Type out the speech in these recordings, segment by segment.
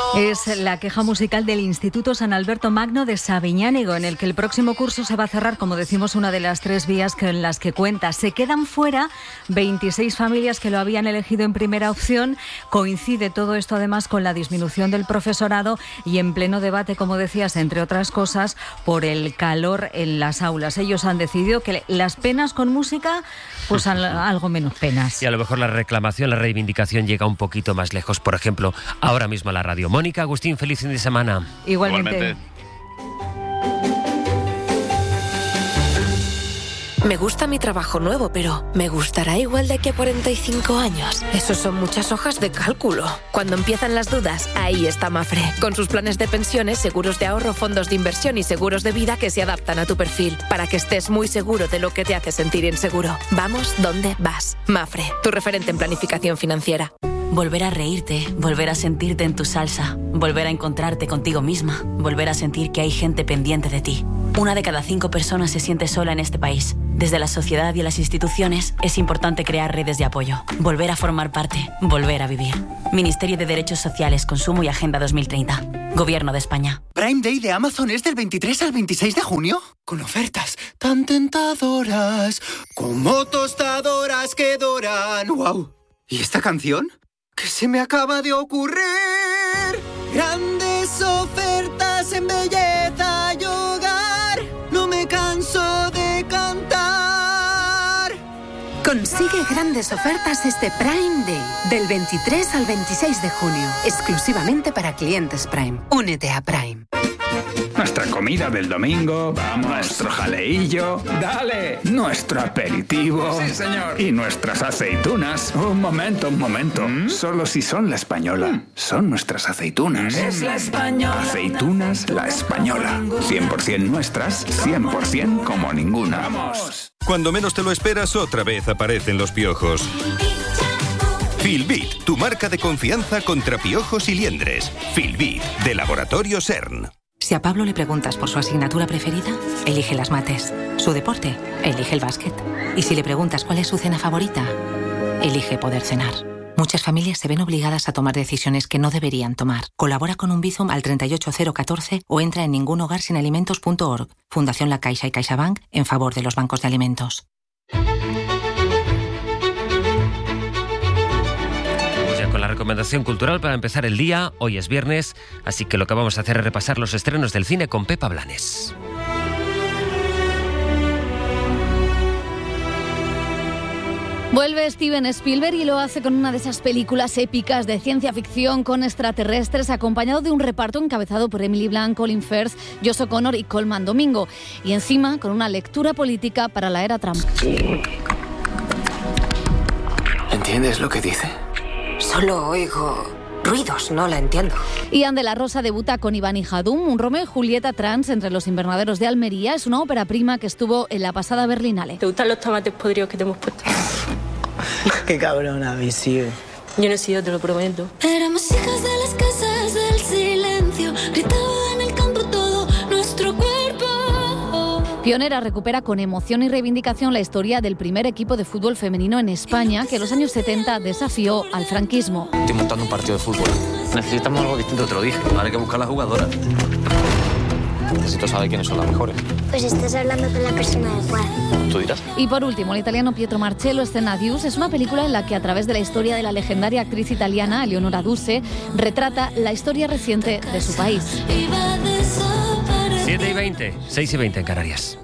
Es la queja musical del Instituto San Alberto Magno de Sabiñánigo, en el que el próximo curso se va a cerrar, como decimos, una de las 3 vías en las que cuenta. Se quedan fuera 26 familias que lo habían elegido en primera opción. Coincide todo esto, además, con la disminución del profesorado y en pleno debate, como decías, entre otras cosas, por el calor en las aulas. Ellos han decidido que las penas con música, pues algo menos penas. Y a lo mejor la reclamación, la reivindicación llega un poquito más lejos. Por ejemplo, ahora mismo a la radio. Mónica, Agustín, feliz fin de semana. Igualmente. Me gusta mi trabajo nuevo, pero ¿me gustará igual de aquí a 45 años? Esos son muchas hojas de cálculo. Cuando empiezan las dudas, ahí está Mafre, con sus planes de pensiones, seguros de ahorro, fondos de inversión y seguros de vida que se adaptan a tu perfil, para que estés muy seguro de lo que te hace sentir inseguro. Vamos donde vas. Mafre, tu referente en planificación financiera. Volver a reírte, volver a sentirte en tu salsa, volver a encontrarte contigo misma, volver a sentir que hay gente pendiente de ti. 1 de cada 5 personas se siente sola en este país. Desde la sociedad y las instituciones es importante crear redes de apoyo, volver a formar parte, volver a vivir. Ministerio de Derechos Sociales, Consumo y Agenda 2030. Gobierno de España. Prime Day de Amazon es del 23 al 26 de junio, con ofertas tan tentadoras como tostadoras que doran. ¡Wow! ¿Y esta canción? ¿Qué se me acaba de ocurrir? Grandes ofertas en belleza y hogar. No me canso de cantar. Consigue grandes ofertas este Prime Day, del 23 al 26 de junio, exclusivamente para clientes Prime. Únete a Prime. Nuestra comida del domingo, vamos, nuestro jaleillo, dale, nuestro aperitivo. Sí, señor. Y nuestras aceitunas. Un momento. Solo si son la española. Son nuestras aceitunas. Es la española. Aceitunas La Española. 100% nuestras, 100% como ninguna. ¡Vamos! Cuando menos te lo esperas, otra vez aparecen los piojos. Filbit, tu marca de confianza contra piojos y liendres. Filbit, de Laboratorio CERN. Si a Pablo le preguntas por su asignatura preferida, elige las mates. Su deporte, elige el básquet. Y si le preguntas cuál es su cena favorita, elige poder cenar. Muchas familias se ven obligadas a tomar decisiones que no deberían tomar. Colabora con un Bizum al 38014 o entra en ningunhogarsinalimentos.org. Fundación La Caixa y CaixaBank en favor de los bancos de alimentos. Con la recomendación cultural para empezar el día. Hoy es viernes, así que lo que vamos a hacer es repasar los estrenos del cine con Pepa Blanes. Vuelve Steven Spielberg y lo hace con una de esas películas épicas de ciencia ficción con extraterrestres, acompañado de un reparto encabezado por Emily Blunt, Colin Firth, Josh O'Connor y Colman Domingo. Y encima con una lectura política para la era Trump. ¿Entiendes lo que dice? Solo oigo ruidos, no la entiendo. Ian de la Rosa debuta con Iván y Jadum, un Romeo y Julieta trans entre los invernaderos de Almería. Es una ópera prima que estuvo en la pasada Berlinale. ¿Te gustan los tomates podridos que te hemos puesto? Qué cabrona, mi sí. Yo no he sido, te lo prometo. Éramos hijas de las casas del silencio, gritaba en el campo todo nuestro cuerpo. Pionera recupera con emoción y reivindicación la historia del primer equipo de fútbol femenino en España que en los años 70 desafió al franquismo. Estoy montando un partido de fútbol. Necesitamos algo distinto, te lo dije. Ahora hay que buscar las jugadoras. Necesito saber quiénes son las mejores. Pues estás hablando con la persona adecuada. Tú dirás. Y por último, el italiano Pietro Marcello estrena Deuce. Es una película en la que a través de la historia de la legendaria actriz italiana Eleonora Duse retrata la historia reciente de su país. 7:20, 6:20 en Canarias.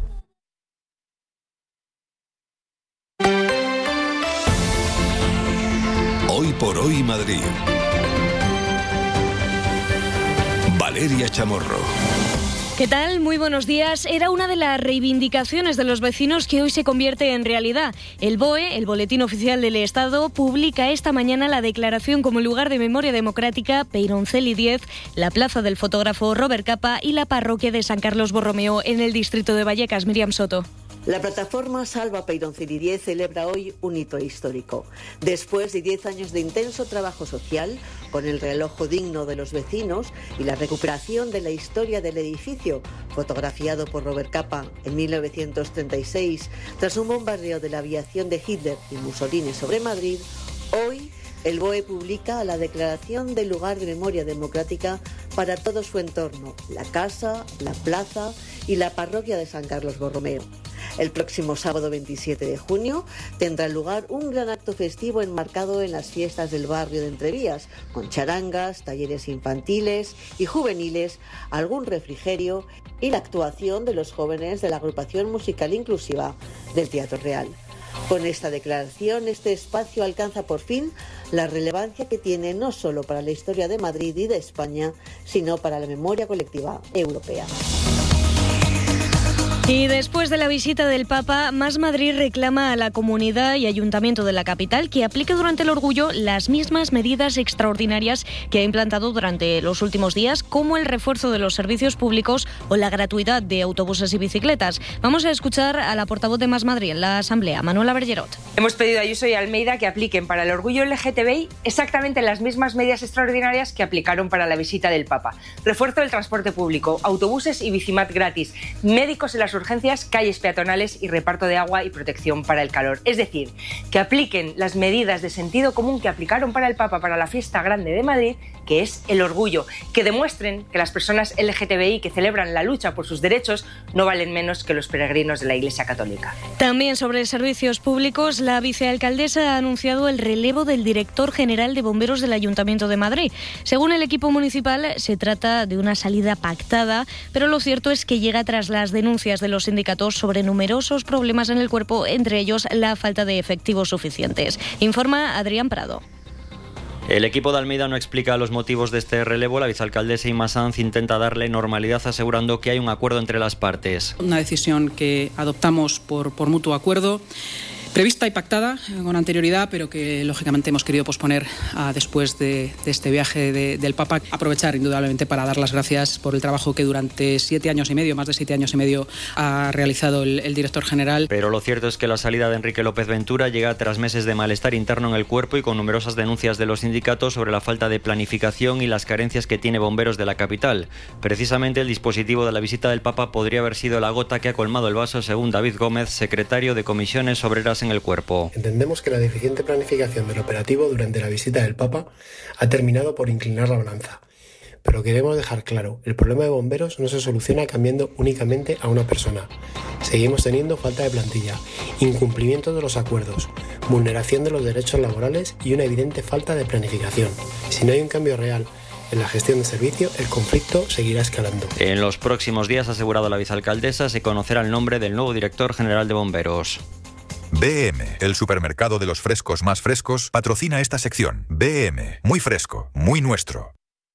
Hoy por hoy Madrid. Valeria Chamorro. ¿Qué tal? Muy buenos días. Era una de las reivindicaciones de los vecinos que hoy se convierte en realidad. El BOE, el Boletín Oficial del Estado, publica esta mañana la declaración como lugar de memoria democrática Peyroncel 10, la plaza del fotógrafo Robert Capa y la parroquia de San Carlos Borromeo en el distrito de Vallecas. Miriam Soto. La plataforma Salva Peyroncel 10 celebra hoy un hito histórico. Después de 10 años de intenso trabajo social, con el realojo digno de los vecinos y la recuperación de la historia del edificio, fotografiado por Robert Capa en 1936, tras un bombardeo de la aviación de Hitler y Mussolini sobre Madrid, hoy el BOE publica la declaración de lugar de memoria democrática para todo su entorno, la casa, la plaza y la parroquia de San Carlos Borromeo. El próximo sábado 27 de junio tendrá lugar un gran acto festivo enmarcado en las fiestas del barrio de Entrevías, con charangas, talleres infantiles y juveniles, algún refrigerio y la actuación de los jóvenes de la agrupación musical inclusiva del Teatro Real. Con esta declaración, este espacio alcanza por fin la relevancia que tiene no solo para la historia de Madrid y de España, sino para la memoria colectiva europea. Y después de la visita del Papa, Más Madrid reclama a la comunidad y ayuntamiento de la capital que aplique durante el Orgullo las mismas medidas extraordinarias que ha implantado durante los últimos días, como el refuerzo de los servicios públicos o la gratuidad de autobuses y bicicletas. Vamos a escuchar a la portavoz de Más Madrid en la Asamblea, Manuela Bergerot. Hemos pedido a Ayuso y Almeida que apliquen para el Orgullo LGTBI exactamente las mismas medidas extraordinarias que aplicaron para la visita del Papa. Refuerzo del transporte público, autobuses y bicimat gratis, médicos en las urgencias, calles peatonales y reparto de agua y protección para el calor. Es decir, que apliquen las medidas de sentido común que aplicaron para el Papa para la fiesta grande de Madrid, que es el Orgullo, que demuestren que las personas LGTBI que celebran la lucha por sus derechos no valen menos que los peregrinos de la Iglesia Católica. También sobre servicios públicos, la vicealcaldesa ha anunciado el relevo del director general de bomberos del Ayuntamiento de Madrid. Según el equipo municipal, se trata de una salida pactada, pero lo cierto es que llega tras las denuncias de los sindicatos sobre numerosos problemas en el cuerpo, entre ellos la falta de efectivos suficientes. Informa Adrián Prado. El equipo de Almeida no explica los motivos de este relevo. La vicealcaldesa Inma Sanz intenta darle normalidad asegurando que hay un acuerdo entre las partes. Una decisión que adoptamos por mutuo acuerdo, prevista y pactada con anterioridad, pero que lógicamente hemos querido posponer a después de este viaje del Papa. Aprovechar indudablemente para dar las gracias por el trabajo que durante 7 años y medio, más de 7 años y medio, ha realizado el director general. Pero lo cierto es que la salida de Enrique López Ventura llega tras meses de malestar interno en el cuerpo y con numerosas denuncias de los sindicatos sobre la falta de planificación y las carencias que tiene Bomberos de la capital. Precisamente el dispositivo de la visita del Papa podría haber sido la gota que ha colmado el vaso, según David Gómez, secretario de Comisiones Obreras en el cuerpo. Entendemos que la deficiente planificación del operativo durante la visita del Papa ha terminado por inclinar la balanza. Pero queremos dejar claro, el problema de bomberos no se soluciona cambiando únicamente a una persona. Seguimos teniendo falta de plantilla, incumplimiento de los acuerdos, vulneración de los derechos laborales y una evidente falta de planificación. Si no hay un cambio real en la gestión de servicio, el conflicto seguirá escalando. En los próximos días, ha asegurado la vicealcaldesa, se conocerá el nombre del nuevo director general de bomberos. BM, el supermercado de los frescos más frescos, patrocina esta sección. BM, muy fresco, muy nuestro.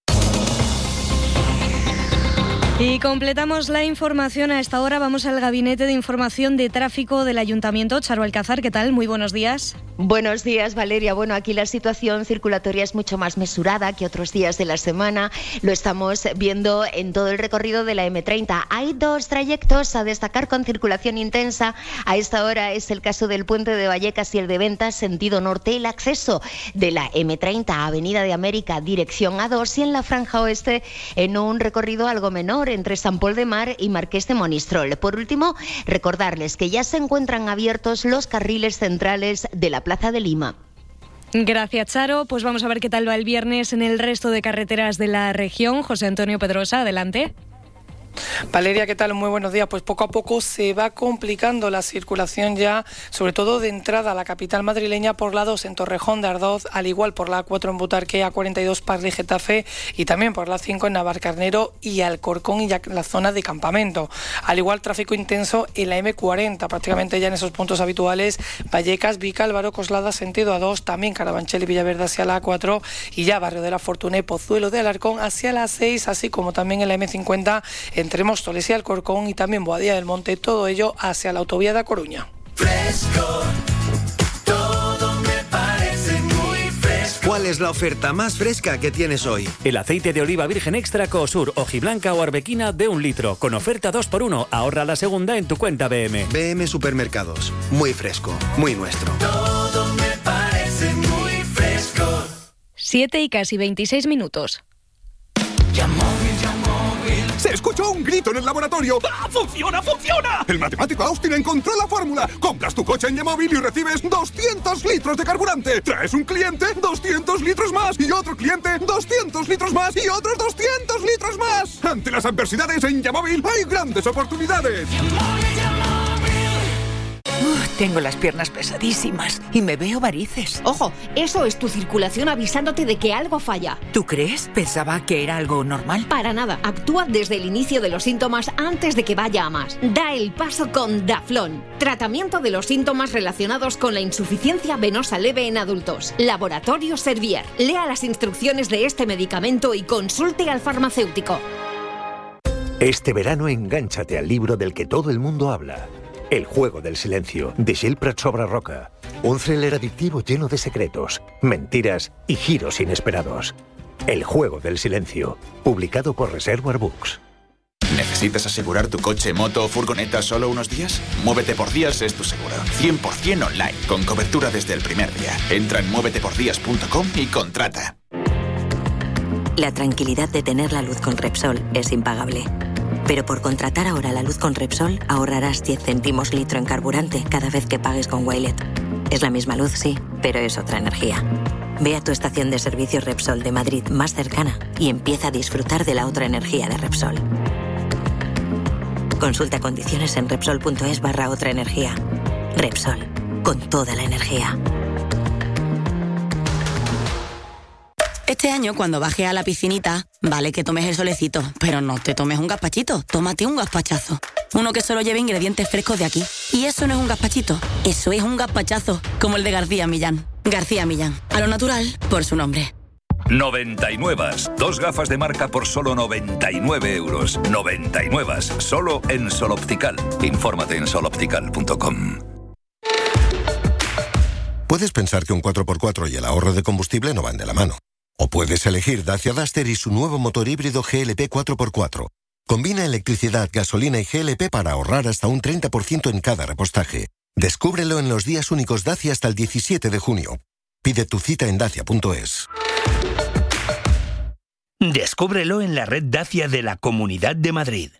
Y completamos la información a esta hora. Vamos al Gabinete de Información de Tráfico del Ayuntamiento. Charo Alcázar, ¿qué tal? Muy buenos días. Buenos días, Valeria. Bueno, aquí la situación circulatoria es mucho más mesurada que otros días de la semana. Lo estamos viendo en todo el recorrido de la M30. Hay 2 trayectos a destacar con circulación intensa. A esta hora es el caso del Puente de Vallecas y el de Ventas, sentido norte. El acceso de la M30 a Avenida de América, dirección A2. Y en la franja oeste, en un recorrido algo menor, entre Sant Pol de Mar y Marqués de Monistrol. Por último, recordarles que ya se encuentran abiertos los carriles centrales de la Plaza de Lima. Gracias, Charo. Pues vamos a ver qué tal va el viernes en el resto de carreteras de la región. José Antonio Pedrosa, adelante. Valeria, ¿qué tal? Muy buenos días. Pues poco a poco se va complicando la circulación ya, sobre todo de entrada a la capital madrileña por la 2 en Torrejón de Ardoz, al igual por la A4 en Butarque, A42 Parla y Getafe y también por la 5 en Navarcarnero y Alcorcón y ya la zona de Campamento. Al igual tráfico intenso en la M40, prácticamente ya en esos puntos habituales, Vallecas, Vicálvaro, Coslada, sentido A2, también Carabanchel y Villaverde hacia la A4 y ya Barrio de la Fortuna y Pozuelo de Alarcón hacia la 6, así como también en la M50 entre Móstoles y Alcorcón y también Boadilla del Monte, todo ello hacia la autovía de A Coruña. Fresco, todo me parece muy fresco. ¿Cuál es la oferta más fresca que tienes hoy? El aceite de oliva virgen extra Cosur, hojiblanca o arbequina de 1 litro, con oferta 2x1. Ahorra la segunda en tu cuenta BM. BM Supermercados, muy fresco, muy nuestro. Todo me parece muy fresco. 7 y casi 26 minutos. Ya móvil, Se escuchó un grito en el laboratorio. ¡Ah, funciona, funciona! El matemático Austin encontró la fórmula. Compras tu coche en Yamóvil y recibes 200 litros de carburante. Traes un cliente, 200 litros más. Y otro cliente, 200 litros más. Y otros 200 litros más. Ante las adversidades en Yamóvil hay grandes oportunidades. Tengo las piernas pesadísimas y me veo varices. Ojo, eso es tu circulación avisándote de que algo falla. ¿Tú crees? Pensaba que era algo normal. Para nada, actúa desde el inicio de los síntomas antes de que vaya a más. Da el paso con Daflón. Tratamiento de los síntomas relacionados con la insuficiencia venosa leve en adultos. Laboratorio Servier. Lea las instrucciones de este medicamento y consulte al farmacéutico. Este verano engánchate al libro del que todo el mundo habla. El juego del silencio, de Gil Prat sobre Roca. Un thriller adictivo lleno de secretos, mentiras y giros inesperados. El juego del silencio, publicado por Reservoir Books. ¿Necesitas asegurar tu coche, moto o furgoneta solo unos días? Muévete por Días es tu seguro. 100% online, con cobertura desde el primer día. Entra en muévetepordías.com y contrata. La tranquilidad de tener la luz con Repsol es impagable. Pero por contratar ahora la luz con Repsol, ahorrarás 10 céntimos litro en carburante cada vez que pagues con Wilet. Es la misma luz, sí, pero es otra energía. Ve a tu estación de servicio Repsol de Madrid más cercana y empieza a disfrutar de la otra energía de Repsol. Consulta condiciones en Repsol.es/otra energía. Repsol, con toda la energía. Este año, cuando bajes a la piscinita, vale que tomes el solecito, pero no te tomes un gazpachito, tómate un gazpachazo. Uno que solo lleve ingredientes frescos de aquí. Y eso no es un gazpachito, eso es un gazpachazo, como el de García Millán. García Millán, a lo natural, por su nombre. 99. 2 gafas de marca por solo 99 euros. 99. Solo en Sol Optical. Infórmate en soloptical.com. Puedes pensar que un 4x4 y el ahorro de combustible no van de la mano. O puedes elegir Dacia Duster y su nuevo motor híbrido GLP 4x4. Combina electricidad, gasolina y GLP para ahorrar hasta un 30% en cada repostaje. Descúbrelo en los días únicos Dacia hasta el 17 de junio. Pide tu cita en dacia.es. Descúbrelo en la red Dacia de la Comunidad de Madrid.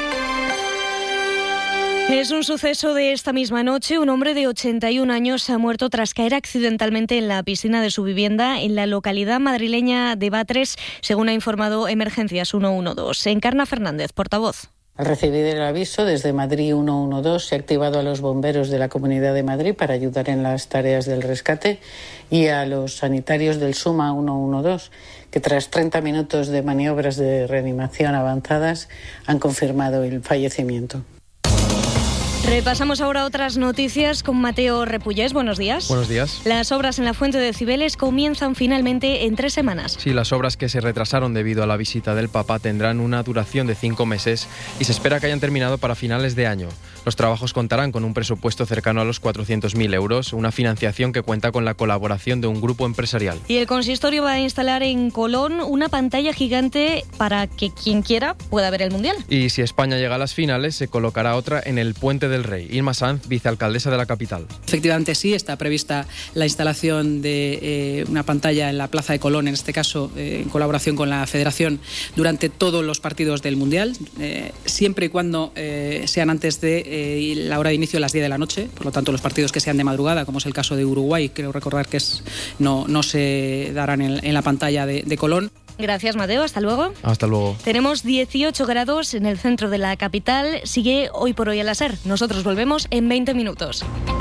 Es un suceso de esta misma noche. Un hombre de 81 años ha muerto tras caer accidentalmente en la piscina de su vivienda en la localidad madrileña de Batres, según ha informado Emergencias 112. Encarna Fernández, portavoz. Al recibir el aviso, desde Madrid 112 se ha activado a los bomberos de la Comunidad de Madrid para ayudar en las tareas del rescate y a los sanitarios del SUMA 112, que tras 30 minutos de maniobras de reanimación avanzadas han confirmado el fallecimiento. Repasamos ahora otras noticias con Mateo Repullés. Buenos días. Buenos días. Las obras en la Fuente de Cibeles comienzan finalmente en 3 semanas. Sí, las obras que se retrasaron debido a la visita del Papa tendrán una duración de 5 meses y se espera que hayan terminado para finales de año. Los trabajos contarán con un presupuesto cercano a los 400.000 euros, una financiación que cuenta con la colaboración de un grupo empresarial. Y el consistorio va a instalar en Colón una pantalla gigante para que quien quiera pueda ver el Mundial. Y si España llega a las finales, se colocará otra en el Puente del Rey. Irma Sanz, vicealcaldesa de la capital. Efectivamente sí, está prevista la instalación de una pantalla en la Plaza de Colón, en este caso en colaboración con la Federación, durante todos los partidos del Mundial, siempre y cuando sean antes de la hora de inicio a las 10 de la noche, por lo tanto los partidos que sean de madrugada, como es el caso de Uruguay, creo recordar que no se darán en la pantalla de Colón. Gracias, Mateo. Hasta luego. Hasta luego. Tenemos 18 grados en el centro de la capital. Sigue Hoy por Hoy al SER. Nosotros volvemos en 20 minutos.